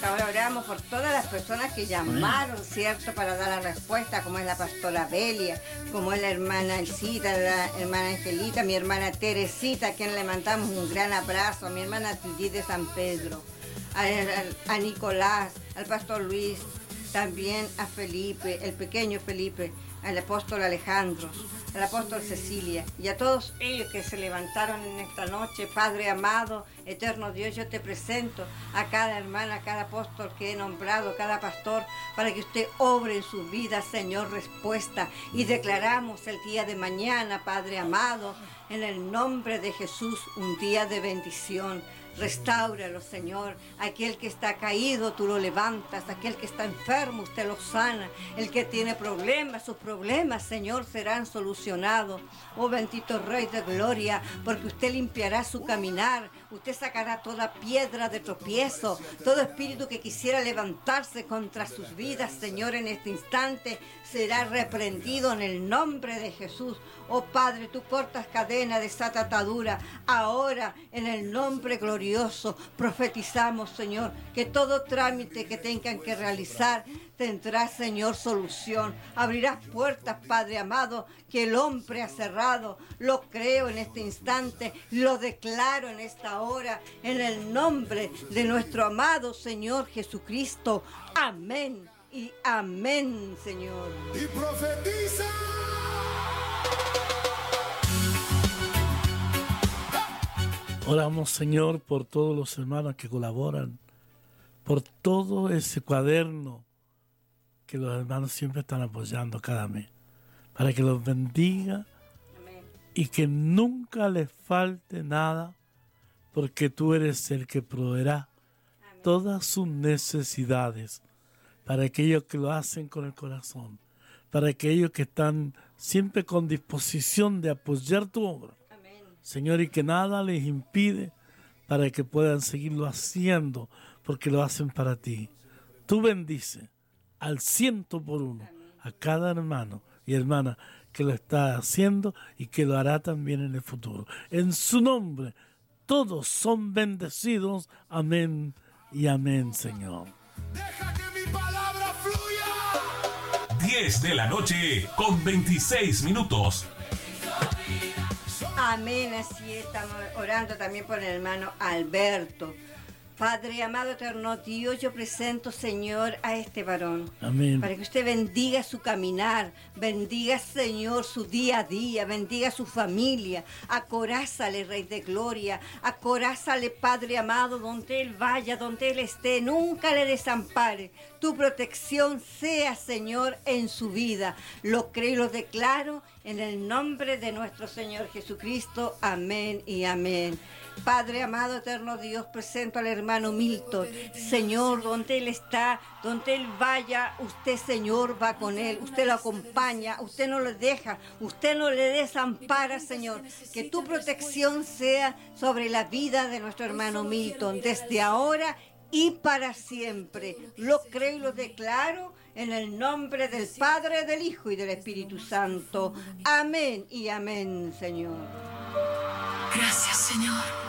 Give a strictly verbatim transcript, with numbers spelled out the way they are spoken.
hasta ahora oramos por todas las personas que llamaron, ¿cierto?, para dar la respuesta, como es la pastora Belia, como es la hermana Elcita, la hermana Angelita, mi hermana Teresita, a quien le mandamos un gran abrazo, a mi hermana Titi de San Pedro, a, a, a Nicolás, al pastor Luis, también a Felipe, el pequeño Felipe, al apóstol Alejandro, al apóstol Cecilia y a todos ellos que se levantaron en esta noche. Padre amado, eterno Dios, yo te presento a cada hermana, a cada apóstol que he nombrado, a cada pastor, para que usted obre en su vida, Señor, respuesta. Y declaramos el día de mañana, Padre amado, en el nombre de Jesús, un día de bendición. Restáuralo, Señor. Aquel que está caído, tú lo levantas. Aquel que está enfermo, usted lo sana. El que tiene problemas, sus problemas, Señor, serán solucionados. Oh bendito Rey de Gloria, porque usted limpiará su caminar. Usted sacará toda piedra de tropiezo, todo espíritu que quisiera levantarse contra sus vidas, Señor, en este instante, será reprendido en el nombre de Jesús. Oh Padre, tú cortas cadena, desata atadura. Ahora, en el nombre glorioso, profetizamos, Señor, que todo trámite que tengan que realizar tendrá, Señor, solución. Abrirás puertas, Padre amado, que el hombre ha cerrado. Lo creo en este instante, lo declaro en esta hora, en el nombre de nuestro amado Señor Jesucristo. Amén y amén, Señor. Y profetiza. Oramos, Señor, por todos los hermanos que colaboran, por todo ese cuaderno que los hermanos siempre están apoyando cada mes, para que los bendiga. Amén. Y que nunca les falte nada, porque tú eres el que proveerá Amén. Todas sus necesidades, para aquellos que lo hacen con el corazón, para aquellos que están siempre con disposición de apoyar tu obra. Amén. Señor, y que nada les impide para que puedan seguirlo haciendo, porque lo hacen para ti. Tú bendice al ciento por uno a cada hermano y hermana que lo está haciendo y que lo hará también en el futuro. En su nombre, todos son bendecidos. Amén y amén, Señor. Deja que mi palabra fluya. diez de la noche con veintiséis minutos. Amén, así estamos orando también por el hermano Alberto. Padre amado, eterno Dios, yo presento, Señor, a este varón. Amén. Para que usted bendiga su caminar, bendiga, Señor, su día a día, bendiga su familia. Acorázale, Rey de Gloria, acorázale, Padre amado, donde él vaya, donde él esté, nunca le desampare. Tu protección sea, Señor, en su vida. Lo creo y lo declaro en el nombre de nuestro Señor Jesucristo. Amén y amén. Padre amado, eterno Dios, presento al hermano Milton. Señor, donde él está, donde él vaya, usted, Señor, va con él. Usted lo acompaña, usted no lo deja, usted no le desampara, Señor. Que tu protección sea sobre la vida de nuestro hermano Milton, desde ahora y para siempre. Lo creo y lo declaro en el nombre del Padre, del Hijo y del Espíritu Santo. Amén y amén, Señor. Gracias, Señor.